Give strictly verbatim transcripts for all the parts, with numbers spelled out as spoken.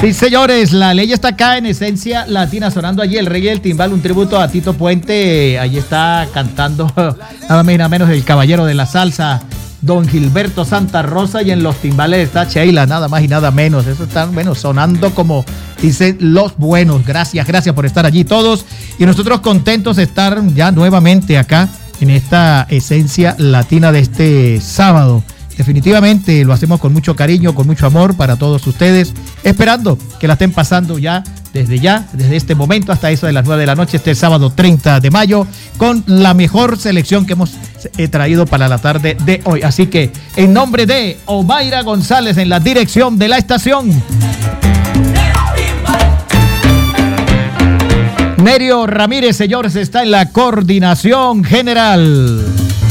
Sí, señores, la ley está acá en Esencia Latina, sonando allí el rey del timbal, un tributo a Tito Puente. Allí está cantando nada más y nada menos el caballero de la salsa, don Gilberto Santa Rosa, y en los timbales está Sheila, nada más y nada menos. Eso está, bueno, sonando como dicen los buenos. Gracias, gracias por estar allí todos. Y nosotros contentos de estar ya nuevamente acá en esta Esencia Latina de este sábado. Definitivamente lo hacemos con mucho cariño, con mucho amor para todos ustedes, esperando que la estén pasando ya, desde ya, desde este momento hasta eso de las nueve de la noche, este sábado treinta de mayo, con la mejor selección que hemos eh, traído para la tarde de hoy. Así que, en nombre de Omaira González en la dirección de la estación, Nerio Ramírez, señores, está en la coordinación general.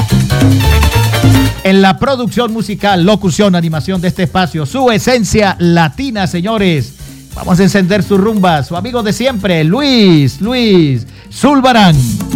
En la producción musical, locución, animación de este espacio, su Esencia Latina, señores. Vamos a encender su rumba, su amigo de siempre, Luis, Luis Zulbarán.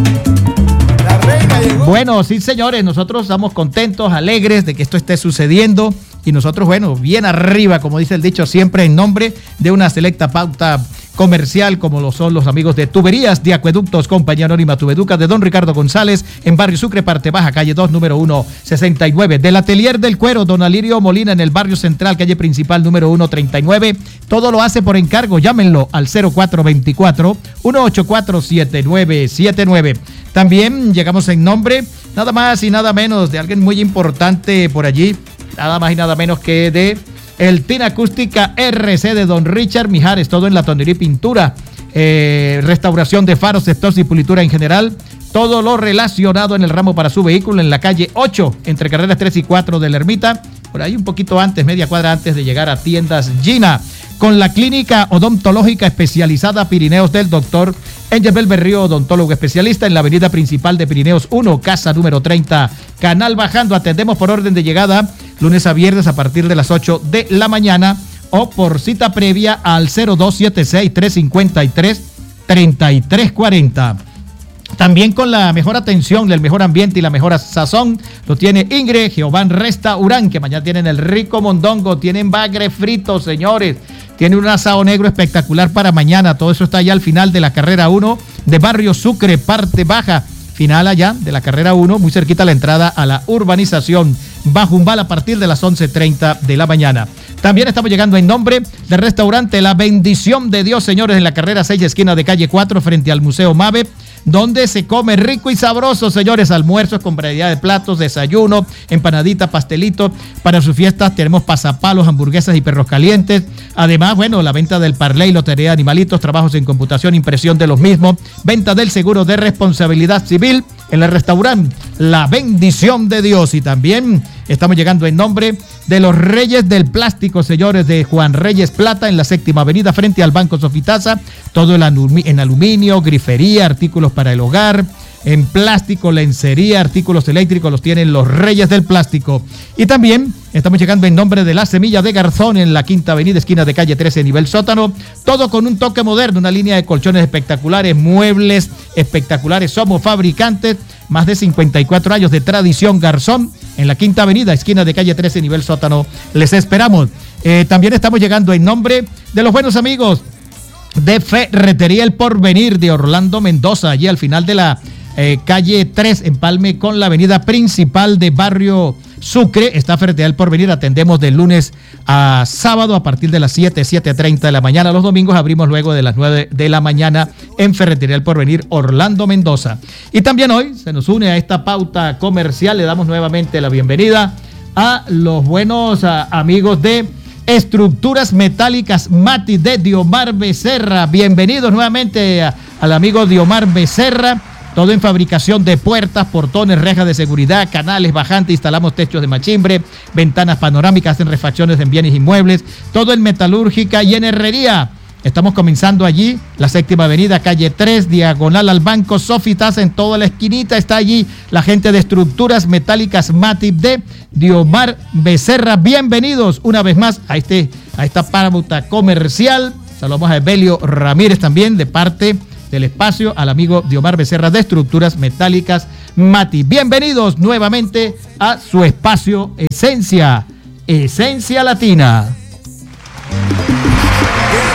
La reina llegó. Bueno, sí, señores, nosotros estamos contentos, alegres de que esto esté sucediendo. Y nosotros, bueno, bien arriba, como dice el dicho, siempre en nombre de una selecta pauta comercial, como lo son los amigos de Tuberías de Acueductos, Compañía Anónima Tubeduca, de don Ricardo González, en Barrio Sucre, parte baja, calle dos, número ciento sesenta y nueve. Del Atelier del Cuero, don Alirio Molina, en el Barrio Central, calle principal, número ciento treinta y nueve. Todo lo hace por encargo, llámenlo al cero cuatro dos cuatro, uno ocho cuatro, siete nueve siete nueve. También llegamos en nombre, nada más y nada menos, de alguien muy importante por allí, nada más y nada menos que de el Tina Acústica R C de don Richard Mijares, todo en la tonería y pintura, eh, restauración de faros, sectores y pulitura en general, todo lo relacionado en el ramo para su vehículo en la calle ocho, entre carreras tres y cuatro de la Ermita, por ahí un poquito antes, media cuadra antes de llegar a Tiendas Gina, con la clínica odontológica especializada Pirineos del doctor Angel Belberrío, odontólogo especialista, en la avenida principal de Pirineos uno, casa número treinta, Canal Bajando. Atendemos por orden de llegada, lunes a viernes a partir de las ocho de la mañana, o por cita previa al cero dos siete seis, tres cinco tres, tres tres cuatro cero. También con la mejor atención, el mejor ambiente y la mejor sazón, lo tiene Ingrid Jehován Restaurant, que mañana tienen el rico mondongo, tienen bagre frito, señores, tiene un asado negro espectacular para mañana. Todo eso está allá al final de la carrera uno de Barrio Sucre, parte baja, final allá de la carrera uno, muy cerquita a la entrada a la urbanización Bajumbal, a partir de las once treinta de la mañana. También estamos llegando en nombre del restaurante La Bendición de Dios, señores, en la carrera seis, esquina de calle cuatro, frente al Museo Mave, donde se come rico y sabroso, señores. Almuerzos con variedad de platos, desayuno, empanadita, pastelito. Para sus fiestas tenemos pasapalos, hamburguesas y perros calientes. Además, bueno, la venta del parley, lotería de animalitos, trabajos en computación, impresión de los mismos, venta del seguro de responsabilidad civil en el restaurante La Bendición de Dios. Y también estamos llegando en nombre de los Reyes del Plástico, señores, de Juan Reyes Plata, en la séptima avenida, frente al Banco Sofitasa. Todo en aluminio, grifería, artículos para el hogar, en plástico, lencería, artículos eléctricos, los tienen los Reyes del Plástico. Y también estamos llegando en nombre de La Semilla de Garzón, en la quinta avenida, esquina de calle trece, nivel sótano. Todo con un toque moderno, una línea de colchones espectaculares, muebles espectaculares. Somos fabricantes, más de cincuenta y cuatro años de tradición. Garzón, en la quinta avenida, esquina de calle trece, nivel sótano. Les esperamos. Eh, también estamos llegando en nombre de los buenos amigos de Ferretería El Porvenir de Orlando Mendoza, allí al final de la eh, calle tres, empalme con la avenida principal de Barrio Sucre. Está Ferretería El Porvenir. Atendemos de lunes a sábado a partir de las siete, siete treinta de la mañana. Los domingos abrimos luego de las nueve de la mañana en Ferretería El Porvenir, Orlando Mendoza. Y también hoy se nos une a esta pauta comercial. Le damos nuevamente la bienvenida a los buenos a, amigos de Estructuras Metálicas Mati de Diomar Becerra. Bienvenidos nuevamente a, al amigo Diomar Becerra. Todo en fabricación de puertas, portones, rejas de seguridad, canales, bajantes. Instalamos techos de machimbre, ventanas panorámicas, en refacciones en bienes inmuebles. Todo en metalúrgica y en herrería. Estamos comenzando allí, la séptima avenida, calle tres, diagonal al Banco Sofitas, en toda la esquinita está allí la gente de Estructuras Metálicas Matip de Diomar Becerra. Bienvenidos una vez más a, este, a esta pauta comercial. Saludamos a Evelio Ramírez también, de parte del espacio, al amigo Diomar Becerra de Estructuras Metálicas Matip. Bienvenidos nuevamente a su espacio Esencia, Esencia Latina. Yeah.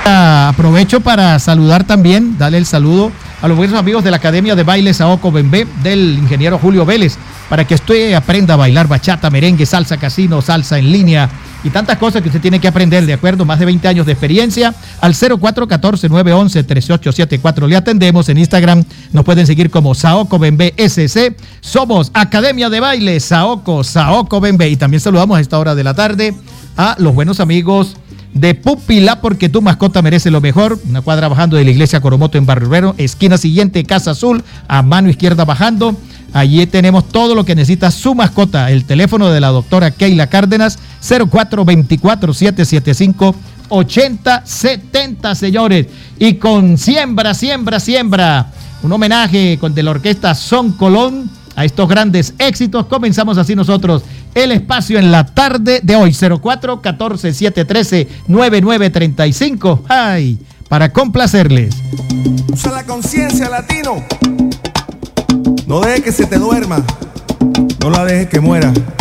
Aprovecho para saludar también, darle el saludo a los buenos amigos de la Academia de Baile Saoco Bembé del ingeniero Julio Vélez, para que usted aprenda a bailar bachata, merengue, salsa casino, salsa en línea y tantas cosas que usted tiene que aprender, ¿de acuerdo? Más de veinte años de experiencia. Al cero cuatro uno cuatro, nueve uno uno, tres ocho siete cuatro le atendemos. En Instagram nos pueden seguir como Saoco Bembé S C. Somos Academia de Baile Saoco, Saoco Bembé. Y también saludamos a esta hora de la tarde a los buenos amigos de Pupila, porque tu mascota merece lo mejor. Una cuadra bajando de la iglesia Coromoto en Barrio Obrero, esquina siguiente, Casa Azul, a mano izquierda bajando. Allí tenemos todo lo que necesita su mascota. El teléfono de la doctora Keila Cárdenas, cero cuatro dos cuatro, siete siete cinco, ocho cero siete cero, señores. Y con Siembra, Siembra, Siembra, un homenaje con de la orquesta Son Colón a estos grandes éxitos. Comenzamos así nosotros el espacio en la tarde de hoy. Cero cuatro uno cuatro, siete uno tres, nueve nueve tres cinco. Ay, para complacerles. Usa la conciencia, latino. No dejes que se te duerma. No la dejes que muera.